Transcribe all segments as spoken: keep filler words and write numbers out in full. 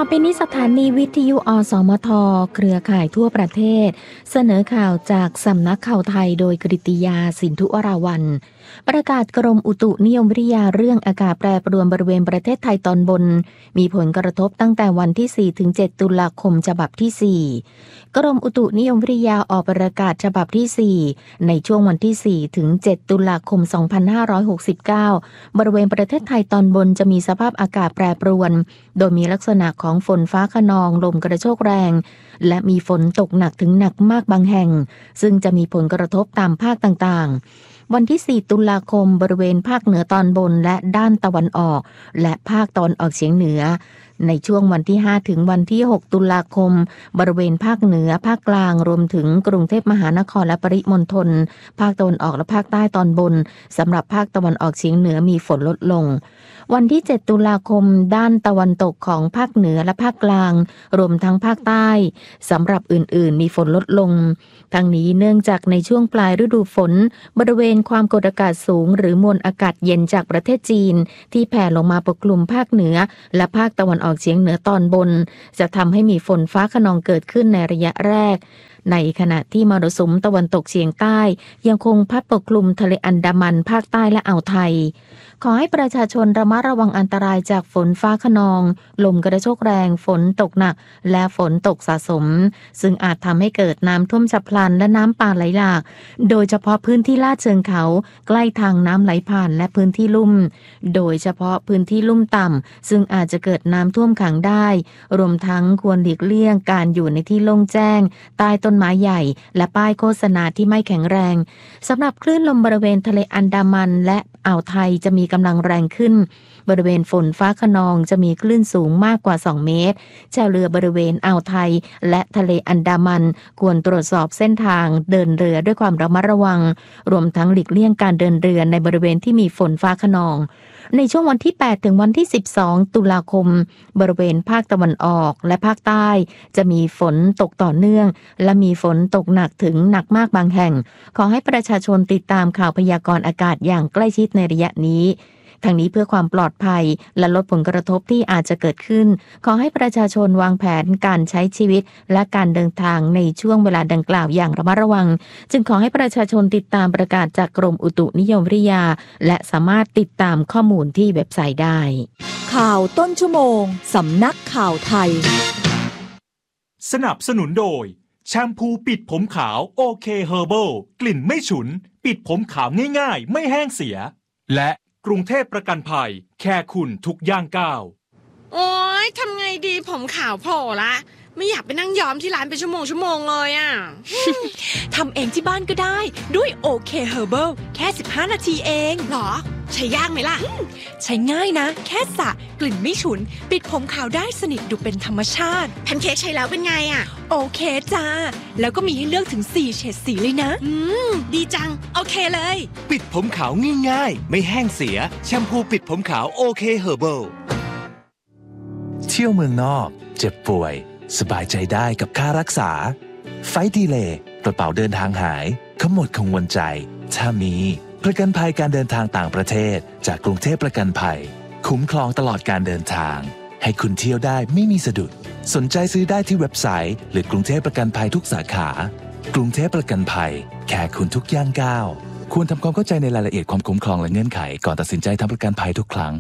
ไปนี้สถานีวิทยุอสมทเครือข่ายทั่วประเทศเสนอข่าวจากสำนักข่าวไทยโดยกฤติยาสินธุวราวัลย์ประกาศกรมอุตุนิยมวิทยาเรื่องอากาศแปรปรวนบริเวณประเทศไทยตอนบนมีผลกระทบตั้งแต่วันที่ สี่ถึงเจ็ด ตุลาคมฉบับที่ สี่ กรมอุตุนิยมวิทยาออกประกาศฉบับที่ สี่ ในช่วงวันที่ สี่ถึงเจ็ด ตุลาคม สองพันห้าร้อยหกสิบเก้า บริเวณประเทศไทยตอนบนจะมีสภาพอากาศแปรปรวนโดยมีลักษณะของฝนฟ้าคะนองลมกระโชกแรงและมีฝนตกหนักถึงหนักมากบางแห่งซึ่งจะมีผลกระทบตามภาคต่างๆวันที่ สี่ ตุลาคมบริเวณภาคเหนือตอนบนและด้านตะวันออกและภาคตะวันออกเฉียงเหนือในช่วงวันที่ ห้า ถึงวันที่ หก ตุลาคมบริเวณภาคเหนือภาคกลางรวมถึงกรุงเทพมหานครและปริมณฑลภาคตะวันออกและภาคใต้ตอนบนสำหรับภาคตะวันออกเฉียงเหนือมีฝนลดลงวันที่ เจ็ด ตุลาคมด้านตะวันตกของภาคเหนือและภาคกลางรวมทั้งภาคใต้สำหรับอื่นๆมีฝนลดลงทั้งนี้เนื่องจากในช่วงปลายฤดูฝนบริเวณความกดอากาศสูงหรือมวลอากาศเย็นจากประเทศจีนที่แผ่ลงมาปกคลุมภาคเหนือและภาคตะวันออกเฉียงเหนือตอนบนจะทำให้มีฝนฟ้าคะนองเกิดขึ้นในระยะแรกในขณะที่มรสุมตะวันตกเฉียงใต้ยังคงพัดปกคลุมทะเลอันดามันภาคใต้และอ่าวไทยขอให้ประชาชนระมัดระวังอันตรายจากฝนฟ้าคะนองลมกระโชกแรงฝนตกหนักและฝนตกสะสมซึ่งอาจทำให้เกิดน้ำท่วมฉับพลันและน้ำป่าไหลหลากโดยเฉพาะพื้นที่ลาดเชิงเขาใกล้ทางน้ำไหลผ่านและพื้นที่ลุ่มโดยเฉพาะพื้นที่ลุ่มต่ำซึ่งอาจจะเกิดน้ำท่วมขังได้รวมทั้งควรหลีกเลี่ยงการอยู่ในที่โล่งแจ้งใต้ต้นไม้ใหญ่และป้ายโฆษณาที่ไม่แข็งแรงสำหรับคลื่นลมบริเวณทะเลอันดามันและอ่าวไทยจะมีกำลังแรงขึ้นบริเวณฝนฟ้าคะนองจะมีคลื่นสูงมากกว่าสองเมตรชาวเรือบริเวณอ่าวไทยและทะเลอันดามันควรตรวจสอบเส้นทางเดินเรือด้วยความระมัดระวังรวมทั้งหลีกเลี่ยงการเดินเรือในบริเวณที่มีฝนฟ้าคะนองในช่วงวันที่ แปด ถึงวันที่ สิบสอง ตุลาคมบริเวณภาคตะวันออกและภาคใต้จะมีฝนตกต่อเนื่องและมีฝนตกหนักถึงหนักมากบางแห่งขอให้ประชาชนติดตามข่าวพยากรณ์อากาศอย่างใกล้ชิดในระยะนี้ทั้งนี้เพื่อความปลอดภัยและลดผลกระทบที่อาจจะเกิดขึ้นขอให้ประชาชนวางแผนการใช้ชีวิตและการเดินทางในช่วงเวลาดังกล่าวอย่างระมัดระวังจึงขอให้ประชาชนติดตามประกาศจากกรมอุตุนิยมวิทยาและสามารถติดตามข้อมูลที่เว็บไซต์ได้ข่าวต้นชั่วโมงสำนักข่าวไทยสนับสนุนโดยแชมพูปิดผมขาวโอเคเฮอร์เบิลกลิ่นไม่ฉุนปิดผมขาวง่ายๆไม่แห้งเสียและกรุงเทพประกันภัยแค่คุณทุกย่างก้าวโอ๊ยทำไงดีผมขาวโผล่ละไม่อยากไปนั่งย้อมที่ร้านเป็นชั่วโมงชั่วโมงเลยอ่ะทำเองที่บ้านก็ได้ด้วยโอเคเฮอร์เบิลแค่สิบห้านาทีเองหรอใช้ยากไหมล่ะใช้ง่ายนะแค่สระกลิ่นไม่ฉุนปิดผมขาวได้สนิทดูเป็นธรรมชาติแพนเค้กใช้แล้วเป็นไงอ่ะโอเคจ้าแล้วก็มีให้เลือกถึงสี่เฉดสีเลยนะอืมดีจังโอเคเลยปิดผมขาวง่ายๆไม่แห้งเสียแชมพูปิดผมขาวโอเคเฮอร์เบิลเที่ยวเมืองนอกเจ็บป่วยสบายใจได้กับค่ารักษาไฟล์ดีเลย์กระเป๋าเดินทางหายขมวดกังวลใจถ้ามีประกันภัยการเดินทางต่างประเทศจากกรุงเทพประกันภัยคุ้มครองตลอดการเดินทางให้คุณเที่ยวได้ไม่มีสะดุดสนใจซื้อได้ที่เว็บไซต์หรือกรุงเทพประกันภัยทุกสาขากรุงเทพประกันภัยแค่คุณทุกย่างก้าวควรทำความเข้าใจในรายละเอียดความคุ้มครองและเงื่อนไขก่อนตัดสินใจทำประกันภัยทุกครั้ง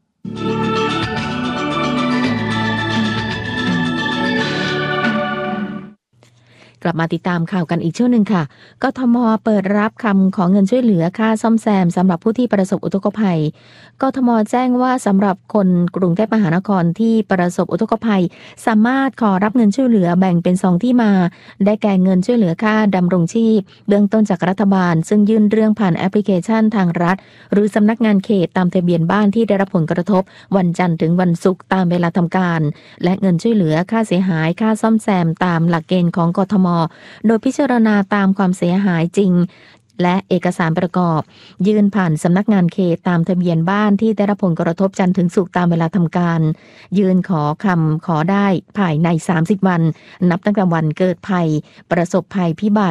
กลับมาติดตามข่าวกันอีกช่วงหนึ่งค่ะกทม.เปิดรับคำขอเงินช่วยเหลือค่าซ่อมแซมสำหรับผู้ที่ประสบอุทกภัยกทม.แจ้งว่าสำหรับคนกรุงเทพมหานครที่ประสบอุทกภัยสามารถขอรับเงินช่วยเหลือแบ่งเป็นสองที่มาได้แก่เงินช่วยเหลือค่าดำรงชีพเบื้องต้นจากรัฐบาลซึ่งยื่นเรื่องผ่านแอปพลิเคชันทางรัฐหรือสำนักงานเขตตามทะเบียนบ้านที่ได้รับผลกระทบวันจันทร์ถึงวันศุกร์ตามเวลาทำการและเงินช่วยเหลือค่าเสียหายค่าซ่อมแซมตามหลักเกณฑ์ของกทม.โดยพิจารณาตามความเสียหายจริงและเอกสารประกอบยื่นผ่านสำนักงานเขตตามทะเบียนบ้านที่ได้รับผลกระทบจันทร์ถึงศุกร์ตามเวลาทำการยื่นขอคำขอได้ภายในสามสิบวันนับตั้งแต่วันเกิดภัยประสบภัยพิบัติ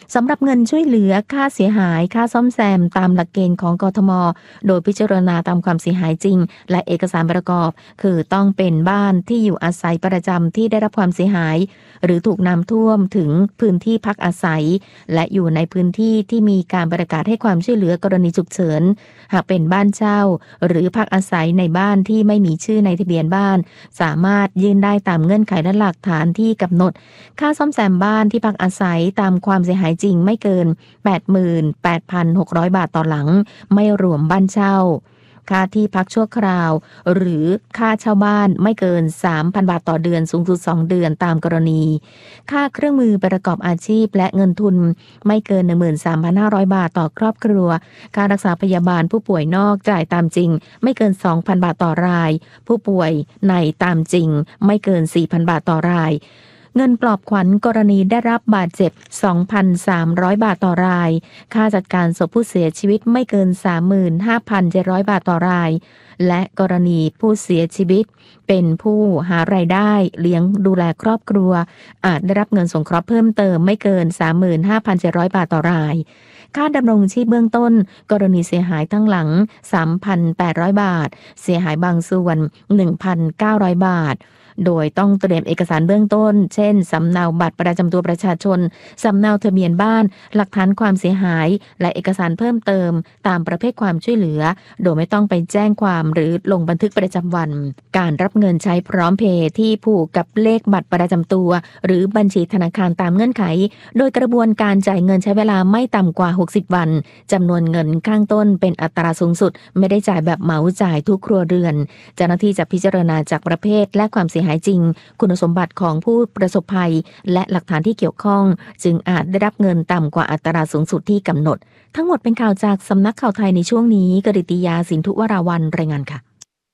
สำหรับเงินช่วยเหลือค่าเสียหายค่าซ่อมแซมตามหลักเกณฑ์ของกทม.โดยพิจารณาตามความเสียหายจริงและเอกสารประกอบคือต้องเป็นบ้านที่อยู่อาศัยประจำที่ได้รับความเสียหายหรือถูกน้ำท่วมถึงพื้นที่พักอาศัยและอยู่ในพื้นที่ที่มีการประกาศให้ความช่วยเหลือกรณีฉุกเฉินหากเป็นบ้านเช่าหรือพักอาศัยในบ้านที่ไม่มีชื่อในทะเบียนบ้านสามารถยื่นได้ตามเงื่อนไขและหลักฐานที่กำหนดค่าซ่อมแซมบ้านที่พักอาศัยตามความเสียหายจริงไม่เกิน แปดหมื่นแปดพันหกร้อย บาทต่อหลังไม่รวมบ้านเช่าค่าที่พักชั่วคราวหรือค่าเช่าบ้านไม่เกิน สามพัน บาทต่อเดือนสูงสุดสองเดือนตามกรณีค่าเครื่องมือประกอบอาชีพและเงินทุนไม่เกิน หนึ่งหมื่นสามพันห้าร้อย บาทต่อครอบครัวการรักษาพยาบาลผู้ป่วยนอกจ่ายตามจริงไม่เกิน สองพัน บาทต่อรายผู้ป่วยในตามจริงไม่เกิน สี่พัน บาทต่อรายเงินปลอบขวัญกรณีได้รับบาดเจ็บ สองพันสามร้อย บาทต่อรายค่าจัดการศพผู้เสียชีวิตไม่เกิน สามหมื่นห้าพันเจ็ดร้อย บาทต่อรายและกรณีผู้เสียชีวิตเป็นผู้หารายได้เลี้ยงดูแลครอบครัวอาจได้รับเงินสงเคราะห์เพิ่มเติมไม่เกิน สามหมื่นห้าพันเจ็ดร้อย บาทต่อรายค่าดำรงชีพเบื้องต้นกรณีเสียหายทั้งหลัง สามพันแปดร้อย บาทเสียหายบางส่วน หนึ่งพันเก้าร้อย บาทโดยต้องเตรียมเอกสารเบื้องต้นเช่นสำเนาบัตรประจำตัวประชาชนสำเนาทะเบียนบ้านหลักฐานความเสียหายและเอกสารเพิ่มเติมตามประเภทความช่วยเหลือโดยไม่ต้องไปแจ้งความหรือลงบันทึกประจำวันการรับเงินใช้พร้อมเพย์ที่ผูกกับเลขบัตรประจำตัวหรือบัญชีธนาคารตามเงื่อนไขโดยกระบวนการจ่ายเงินใช้เวลาไม่ต่ำกว่าหกสิบวันจำนวนเงินข้างต้นเป็นอัตราสูงสุดไม่ได้จ่ายแบบเหมาจ่ายทุกครัวเรือนเจ้าหน้าที่จะพิจารณาจากประเภทและความเสียหายจริงคุณสมบัติของผู้ประสบภัยและหลักฐานที่เกี่ยวข้องจึงอาจได้รับเงินต่ำกว่าอัตราสูงสุดที่กำหนดทั้งหมดเป็นข่าวจากสำนักข่าวไทยในช่วงนี้กฤติยาสินธุวราวัลย์รายงานค่ะ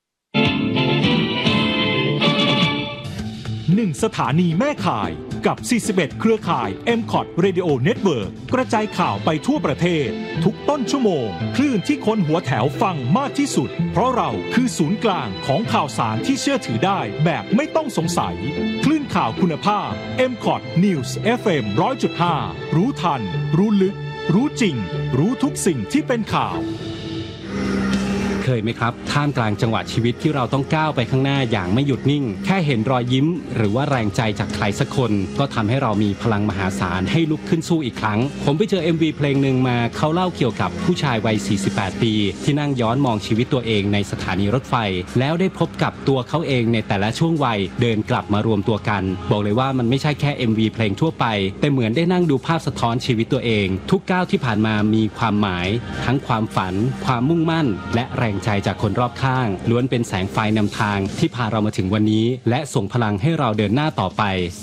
หนึ่งสถานีแม่ข่ายกับสี่สิบเอ็ดเครือข่าย เอ็ม คอท Radio Network กระจายข่าวไปทั่วประเทศทุกต้นชั่วโมงคลื่นที่คนหัวแถวฟังมากที่สุดเพราะเราคือศูนย์กลางของข่าวสารที่เชื่อถือได้แบบไม่ต้องสงสัยคลื่นข่าวคุณภาพ เอ็ม คอท News เอฟ เอ็ม หนึ่งร้อยจุดห้า รู้ทันรู้ลึกรู้จริงรู้ทุกสิ่งที่เป็นข่าวเคยไหมครับท่ามกลางจังหวะชีวิตที่เราต้องก้าวไปข้างหน้าอย่างไม่หยุดนิ่งแค่เห็นรอยยิ้มหรือว่าแรงใจจากใครสักคนก็ทำให้เรามีพลังมหาศาลให้ลุกขึ้นสู้อีกครั้งผมไปเจอ เอ็ม วี เพลงหนึ่งมาเขาเล่าเกี่ยวกับผู้ชายวัยสี่สิบแปดปีที่นั่งย้อนมองชีวิตตัวเองในสถานีรถไฟแล้วได้พบกับตัวเขาเองในแต่ละช่วงวัยเดินกลับมารวมตัวกันบอกเลยว่ามันไม่ใช่แค่ เอ็ม วี เพลงทั่วไปแต่เหมือนได้นั่งดูภาพสะท้อนชีวิตตัวเองทุกก้าวที่ผ่านมามีความหมายทั้งความฝันความมุ่งมั่นและแรงใจจากคนรอบข้างล้วนเป็นแสงไฟนำทางที่พาเรามาถึงวันนี้และส่งพลังให้เราเดินหน้าต่อไป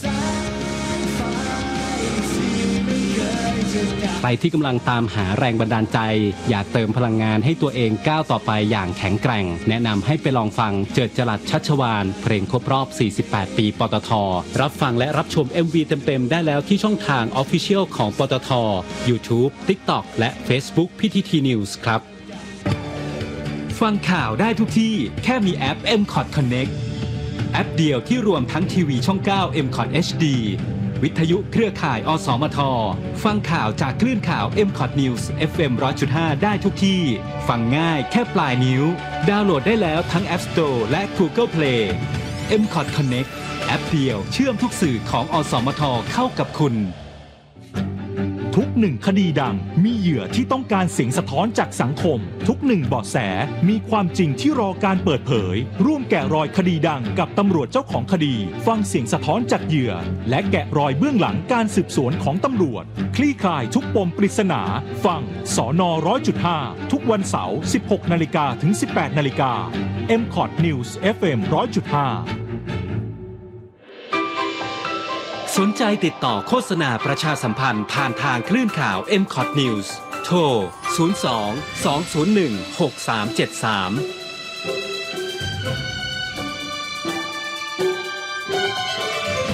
ใครที่กำลังตามหาแรงบันดาลใจอยากเติมพลังงานให้ตัวเองก้าวต่อไปอย่างแข็งแกร่งแนะนำให้ไปลองฟังเจิดจรัสชัชวาลเพลงครบรอบสี่สิบแปดปีปตท.รับฟังและรับชม เอ็ม วี เต็มๆได้แล้วที่ช่องทาง Official ของปตท. YouTube TikTok และ Facebook พี ที ที News ครับฟังข่าวได้ทุกที่แค่มีแอป เอ็ม คอท Connect แอปเดียวที่รวมทั้งทีวีช่อง เก้า เอ็ม คอท เอช ดี วิทยุเครือข่าย อสมท ฟังข่าวจากคลื่นข่าว เอ็ม คอท News เอฟ เอ็ม หนึ่งร้อยจุดห้า ได้ทุกที่ฟังง่ายแค่ปลายนิ้วดาวน์โหลดได้แล้วทั้ง App Store และ Google Play เอ็ม คอท Connect แอปเดียวเชื่อมทุกสื่อของอสมทเข้ากับคุณทุกหนึ่งคดีดังมีเหยื่อที่ต้องการเสียงสะท้อนจากสังคมทุกหนึ่งเบาะแสมีความจริงที่รอการเปิดเผยร่วมแกะรอยคดีดังกับตำรวจเจ้าของคดีฟังเสียงสะท้อนจากเหยื่อและแกะรอยเบื้องหลังการสืบสวนของตำรวจคลี่คลายทุกปมปริศนาฟังสน หนึ่งร้อยจุดห้า ทุกวันเสาร์ สิบหกนาฬิกา ถึง สิบแปดนาฬิกา เอ็ม คอท News เอฟ เอ็ม หนึ่งร้อยจุดห้าสนใจติดต่อโฆษณาประชาสัมพันธ์ผ่านทางคลื่นข่าว เอ็ม คอท News โทร ศูนย์ สอง สอง ศูนย์ หนึ่ง หก สาม เจ็ด สาม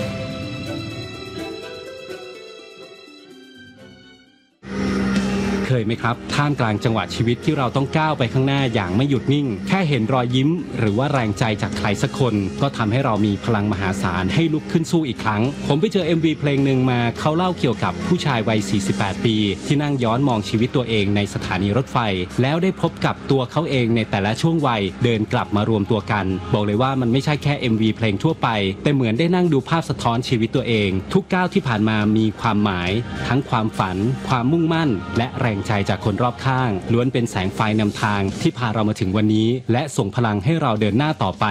เคยไหมครับท่ามกลางจังหวะชีวิตที่เราต้องก้าวไปข้างหน้าอย่างไม่หยุดนิ่งแค่เห็นรอยยิ้มหรือว่าแรงใจจากใครสักคนก็ทำให้เรามีพลังมหาศาลให้ลุกขึ้นสู้อีกครั้งผมไปเจอ เอ็ม วี เพลงหนึ่งมาเขาเล่าเกี่ยวกับผู้ชายวัยสี่สิบแปดปีที่นั่งย้อนมองชีวิตตัวเองในสถานีรถไฟแล้วได้พบกับตัวเขาเองในแต่ละช่วงวัยเดินกลับมารวมตัวกันบอกเลยว่ามันไม่ใช่แค่ เอ็ม วี เพลงทั่วไปแต่เหมือนได้นั่งดูภาพสะท้อนชีวิตตัวเองทุกก้าวที่ผ่านมามีความหมายทั้งความฝันความมุ่งมั่นและแรงใจจากคนรอบข้างล้วนเป็นแสงไฟนำทางที่พาเรามาถึงวันนี้และส่งพลังให้เราเดินหน้าต่อไป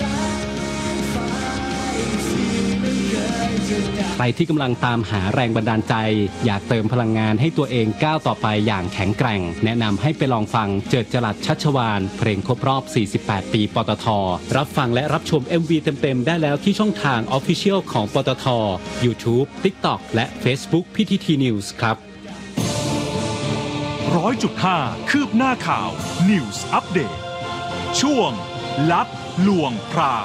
ใครที่กำลังตามหาแรงบันดาลใจอยากเติมพลังงานให้ตัวเองก้าวต่อไปอย่างแข็งแกร่งแนะนำให้ไปลองฟังเจิดจรัสชัชวาลเพลงครบรอบสี่สิบแปดปีปตท.รับฟังและรับชม เอ็ม วี เต็มๆได้แล้วที่ช่องทาง Official ของปตท. YouTube TikTok และ Facebook พี ที ที News ครับร้อยจุดห้าคืบหน้าข่าว News Update ช่วงลับลวงพราง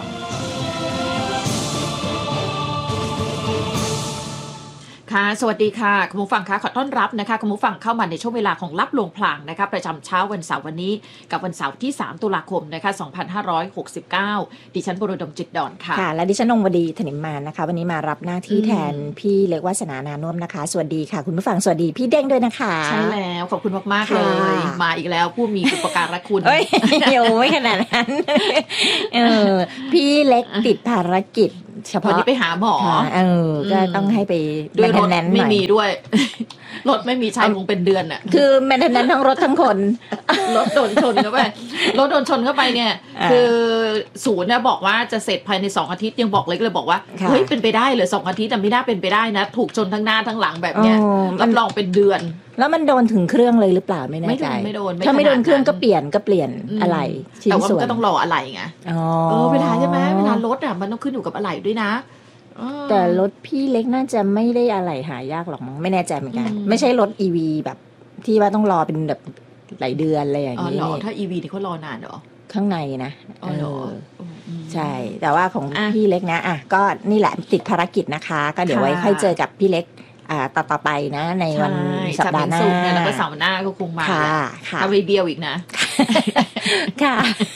ค่ะสวัสดีค่ะคุณผู้ฟังคะขอต้อนรับนะคะคุณผู้ฟังเข้ามาในช่วงเวลาของลับลวงพลางนะคะประจำเช้าวันเสาร์วันนี้กับวันเสาร์ที่สามตุลาคมนะคะสองพันห้าร้อยหกสิบเก้าดิฉันบรดมจิตดอนค่ะค่ะและดิฉันนงวดีถนิมมานนะคะวันนี้มารับหน้าที่แทนพี่เล็กวาสนานานุ่มนะคะสวัสดีค่ะคุณผู้ฟังสวัสดีพี่เด้งด้วยนะคะใช่แล้วขอบคุณมากๆเลยมาอีกแล้วผู้มีอุปการะคุณเอ้ยโยไม่ขนาดนั้นเออพี่เล็กติดภารกิจเฉพาะวันนี้ไปหาหมอเออก็ต้องให้ไปด้วยรถไม่มีด้วยรถไม่มีใช้คงเป็นเดือนอ่ะคือแมนเทนแนนซ์ทั้งรถทั้งคนรถโดนชนเข้าไปรถโดนชนเข้าไปเนี่ยคือศูนย์เนี่ยบอกว่าจะเสร็จภายในสองอาทิตย์ยังบอกเลยก็เลยบอกว่าเฮ้ยเป็นไปได้เหรอสองอาทิตย์แต่ไม่ได้เป็นไปได้นะถูกชนทั้งหน้าทั้งหลังแบบเนี้ยรับรองเป็นเดือนแล้วมันโดนถึงเครื่องเลยหรือเปล่าไม่แน่ใจไม่โดนถ้าไม่โดนเครื่องก็เปลี่ยนก็เปลี่ยนอะไรชิ้นส่วนแต่ว่าก็ต้องรออะไรไงเออเวลาใช่ไหมเวลารถอ่ะมันต้องขึ้นอยู่กับอะไรด้วยนะแต่รถพี่เล็กน่าจะไม่ได้อะไรหายากหรอกมั้งไม่แน่ใจเหมือนกันไม่ใช่รถ อี วี แบบที่ว่าต้องรอเป็นแบบหลายเดือนอะไรอย่างนี้อ๋อถ้า อี วี นี่เขารอนานเหรอข้างในนะอ๋อเหรอใช่แต่ว่าของพี่เล็กนะอ่ะก็นี่แหละติดภารกิจนะคะก็เดี๋ยวไว้ค่อยเจอกับพี่เล็กอ่าต่อๆไปนะในวันสัปดาห์หน้าแล้วก็เสาร์หน้าก็คงมาค่ะค่ะเอาไปเดียวอีกนะค่ะ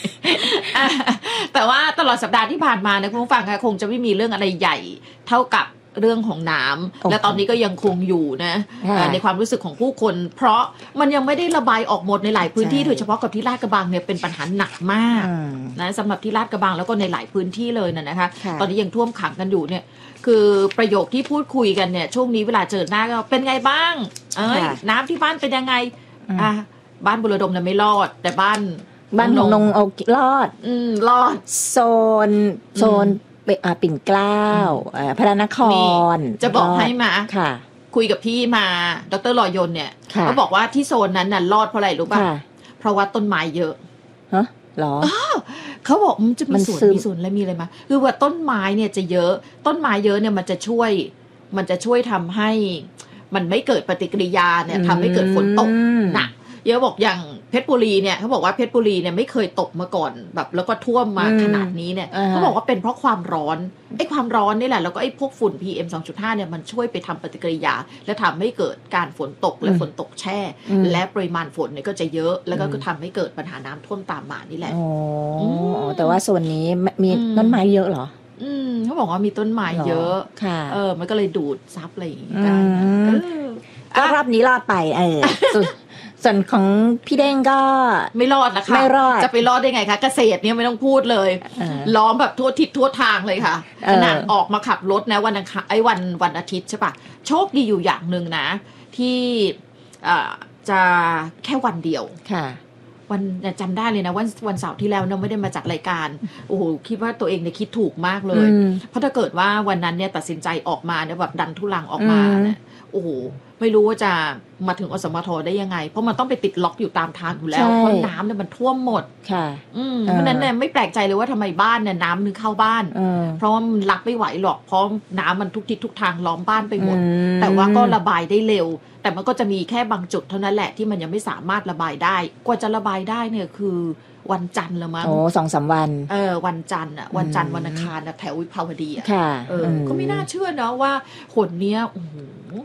แต่ว่าตลอดสัปดาห์ที่ผ่านมานะคุณผู้ฟังค่ะคงจะไม่มีเรื่องอะไรใหญ่เท่ากับเรื่องของน้ำและตอนนี้ก็ยังคงอยู่นะในความรู้สึกของผู้คนเพราะมันยังไม่ได้ระบายออกหมดในหลายพื้นที่โดยเฉพาะกับที่ลาดกระบังเนี่ยเป็นปัญหาหนักมากนะสำหรับที่ลาดกระบังแล้วก็ในหลายพื้นที่เลยนะนะคะตอนนี้ยังท่วมขังกันอยู่เนี่ยคือประโยคที่พูดคุยกันเนี่ยช่วงนี้เวลาเจอหน้าก็เป็นไงบ้างเอ้ยน้ำที่บ้านเป็นยังไงอ่ะบ้านบุรดมเนี่ยไม่รอดแต่บ้านบ้านของนงเอารอดอืมรอดโซนโซนปิ่นเกล้าพระนครจะบอกให้มาค่ะคุยกับพี่มาดร.ลอยนเนี่ยเขาบอกว่าที่โซนนั้นน่ะรอดเพราะอะไรรู้ป่ะเพราะว่าต้นไม้เยอะฮะหรอเขาบอกมันจะมีสวนมีสวนอะไรมีอะไรมาคือว่าต้นไม้เนี่ยจะเยอะต้นไม้เยอะเนี่ยมันจะช่วยมันจะช่วยทำให้มันไม่เกิดปฏิกิริยาเนี่ยทำให้เกิดฝนตกหนักเยอะบอกอย่างเพชรบุรีเนี่ยเขาบอกว่าเพชรบุรีเนี่ยไม่เคยตกมาก่อนแบบแล้วก็ท่วมมาขนาดนี้เนี่ยเขาบอกว่าเป็นเพราะความร้อนไอ้ความร้อนนี่แหละแล้วก็ไอ้พวกฝุ่น พี เอ็ม สองจุดห้า เนี่ยมันช่วยไปทำปฏิกิริยาและทำให้เกิดการฝนตกและฝนตกแช่และปริมาณฝนเนี่ยก็จะเยอะแล้วก็ทำให้เกิดปัญหาน้ำท่วมตามมานี่แหละอ๋อแต่ว่าโซนนี้มีต้นไม้เยอะเหรออืมเขาบอกว่ามีต้นไม้เยอะค่ะเออมันก็เลยดูดซับอะไรอย่างงี้กันก็รอบนี้รอดไปเออส่วนของพี่เด้งก็ไม่รอดนะคะไม่รอดจะไปรอดได้ไงคะเกษตรเนี่ยไม่ต้องพูดเลยล้อมแบบทั่วทิศทั่วทางเลยค่ะขนาดออกมาขับรถนะวันอังคารไอ้วันวันอาทิตย์ใช่ปะโชคดีอยู่อย่างนึงนะที่จะแค่วันเดียวค่ะวันจำได้เลยนะวันวันเสาร์ที่แล้วเนี่ยไม่ได้มาจากรายการโอ้โหคิดว่าตัวเองเนี่ยคิดถูกมากเลยเพราะถ้าเกิดว่าวันนั้นเนี่ยตัดสินใจออกมาเนี่ยแบบดันทุลังออกมาเนี่ยโอ้โหไม่รู้ว่าจะมาถึงอสมทได้ยังไงเพราะมันต้องไปติดล็อกอยู่ตามทางอยู่แล้วเพราะน้ำเนี่ยมันท่วมหมดค่ะอืมเพราะนั้นเนี่ยไม่แปลกใจเลยว่าทำไมบ้านเนี่ยน้ำนึงเข้าบ้านเพราะว่ามันรับไม่ไหวหรอกเพราะน้ำมันทุกทิศทุกทางล้อมบ้านไปหมดแต่ว่าก็ระบายได้เร็วแต่มันก็จะมีแค่บางจุดเท่านั้นแหละที่มันยังไม่สามารถระบายได้กว่าจะระบายได้เนี่ยคือวันจันทร์ละมั้งโอ้สองสามวันเออวันจันทร์อ่ะวันจันทร์วันอังคารนะแถววิภาวดีอ่ะค่ะเออก็ไม่น่าเชื่อเนาะว่าหนเนี้ยโอ้โห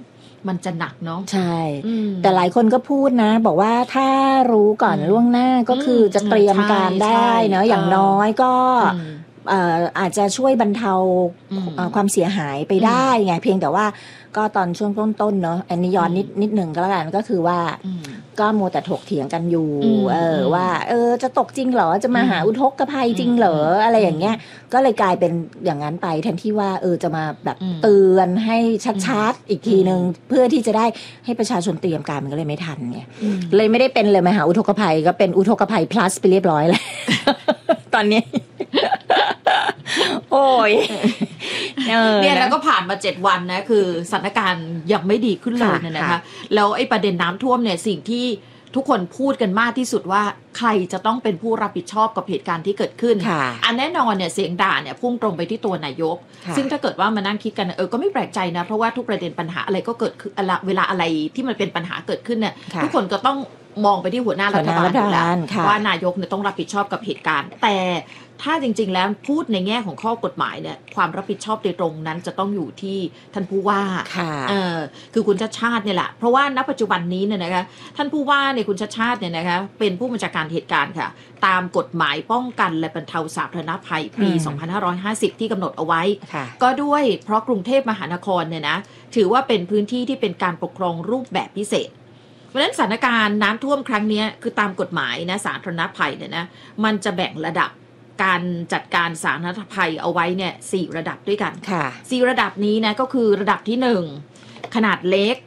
มันจะหนักเนาะใช่แต่หลายคนก็พูดนะบอกว่าถ้ารู้ก่อนล่วงหน้าก็คือจะเตรียมการได้เนาะอย่างน้อยก็อาจจะช่วยบรรเทาความเสียหายไปได้ไงเพียงแต่ว่าก็ตอนช่วงต้นๆเนาะอันนี้ย้อนนิดนิดหนึ่งก็แล้วกันก็คือว่าก็มัวแต่ถกเถียงกันอยู่เออว่าเออจะตกจริงเหรอจะมาหาอุทกภัยจริงเหรออะไรอย่างเงี้ยก็เลยกลายเป็นอย่างนั้นไปแทนที่ว่าเออจะมาแบบเตือนให้ชัดๆอีกทีนึงเพื่อที่จะได้ให้ประชาชนเตรียมการมันก็เลยไม่ทันไงเลยไม่ได้เป็นเลยมหาอุทกภัยก็เป็นอุทกภัย plus ไปเรียบร้อยแล้วตอนนี้โอ้ยเนี่ยแล้วก็ผ่านมาเจ็ดวันนะคือสถานการณ์ยังไม่ดีขึ้นเลยนะคะแล้วไอ้ประเด็นน้ำท่วมเนี่ยสิ่งที่ทุกคนพูดกันมากที่สุดว่าใครจะต้องเป็นผู้รับผิดชอบกับเหตุการณ์ที่เกิดขึ้นอันแน่นอนเนี่ยเสียงด่าเนี่ยพุ่งตรงไปที่ตัวนายกซึ่งถ้าเกิดว่ามานั่งคิดกันเออก็ไม่แปลกใจนะเพราะว่าทุกประเด็นปัญหาอะไรก็เกิดขึ้นเวลาอะไรที่มันเป็นปัญหาเกิดขึ้นเนี่ยทุกคนก็ต้องมองไปที่หัวหน้ารัฐบาลอยู่แล้วว่านายกเนี่ยต้องรับผิดชอบกับเหตุการณ์แต่ถ้าจริงๆแล้วพูดในแง่ของข้อกฎหมายเนี่ยความรับผิดชอบโดยตรงนั้นจะต้องอยู่ที่ท่านผู้ว่าเออคือคุณชาติชาติเนี่ยแหละเพราะว่าณปัจจุบันนี้เนี่ยนะคะท่านผู้ว่าเนี่ยคุณชาติชาติเนี่ยนะคะเป็นผู้บัญชาการเหตุการณ์ค่ะตามกฎหมายป้องกันและบรรเทาสาธารณภัยปีสองพันห้าร้อยห้าสิบที่กำหนดเอาไว้ก็ด้วยเพราะกรุงเทพมหานครเนี่ยนะถือว่าเป็นพื้นที่ที่เป็นการปกครองรูปแบบพิเศษเพราะฉะนั้นสถานการณ์น้ำท่วมครั้งนี้คือตามกฎหมายนะสาธารณภัยเนี่ยนะมันจะแบ่งระดับการจัดการสาธารณภัยเอาไว้เนี่ยสี่ระดับด้วยกันสี่ระดับนี้นะก็คือระดับที่หนึ่งขนาดเล็ก